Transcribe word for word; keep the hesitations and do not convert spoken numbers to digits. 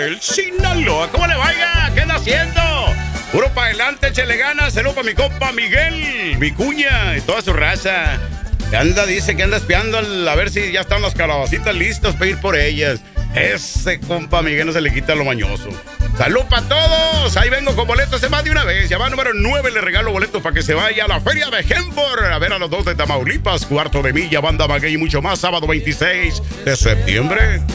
El Sinaloa, ¿cómo le vaya? ¿Qué anda haciendo? Puro para adelante, échele ganas. Saludos para mi compa Miguel, mi cuña y toda su raza. Que anda, dice que anda espiando al- a ver si ya están las calabacitas listas para ir por ellas. Ese compa Miguel no se le quita lo mañoso. ¡Salud para todos! Ahí vengo con boletos de más de una vez. Ya va número nueve, le regalo boletos para que se vaya a la feria de Hempor a ver a los dos de Tamaulipas, cuarto de milla, banda Maguey y mucho más, sábado veintiséis de septiembre.